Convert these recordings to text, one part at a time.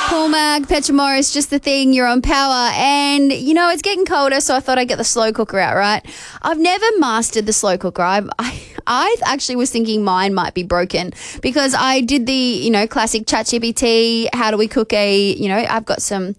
Paul Mag, Petra Morris, Just the Thing, you're on Power. And, you know, it's getting colder, so I thought I'd get the slow cooker out, right? I've never mastered the slow cooker. I actually was thinking mine might be broken because I did the, you know, classic ChatGPT, how do we cook I had some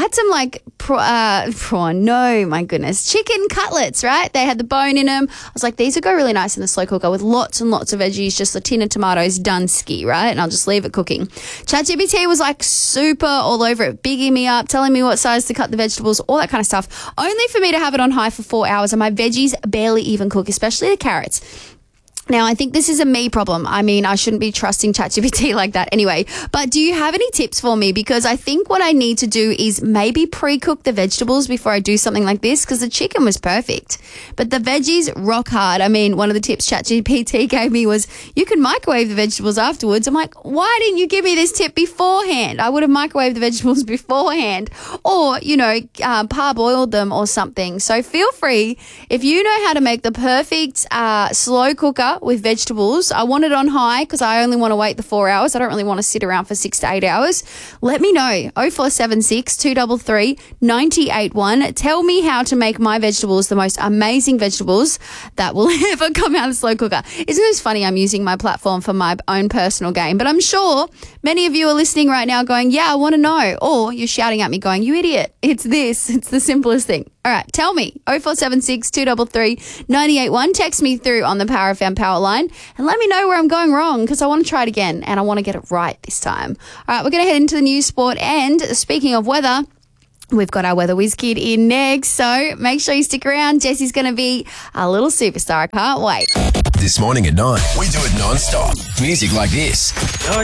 prawn, no, my goodness, chicken cutlets, right? They had the bone in them. I was like, these would go really nice in the slow cooker with lots and lots of veggies, just a tin of tomatoes, done ski, right? And I'll just leave it cooking. ChatGPT was like super all over it, bigging me up, telling me what size to cut the vegetables, all that kind of stuff, only for me to have it on high for 4 hours and my veggies barely even cook, especially the carrots. Now, I think this is a me problem. I mean, I shouldn't be trusting ChatGPT like that anyway. But do you have any tips for me? Because I think what I need to do is maybe pre-cook the vegetables before I do something like this, because the chicken was perfect. But the veggies rock hard. I mean, one of the tips ChatGPT gave me was you can microwave the vegetables afterwards. I'm like, why didn't you give me this tip beforehand? I would have microwaved the vegetables beforehand or, parboiled them or something. So feel free, if you know how to make the perfect slow cooker with vegetables. I want it on high because I only want to wait the 4 hours. I don't really want to sit around for 6 to 8 hours. Let me know. 0476 233 981. Tell me how to make my vegetables the most amazing vegetables that will ever come out of the slow cooker. Isn't this funny? I'm using my platform for my own personal gain, but I'm sure many of you are listening right now going, yeah, I want to know. Or you're shouting at me going, you idiot. It's this. It's the simplest thing. All right, tell me. 0476 233 981. Text me through on the Power FM Power line and let me know where I'm going wrong because I want to try it again and I want to get it right this time. All right, we're going to head into the news, sport, and speaking of weather, we've got our weather whiz kid in next, so make sure you stick around. Jesse's going to be a little superstar. I can't wait. This morning at 9, we do it non-stop. Music like this.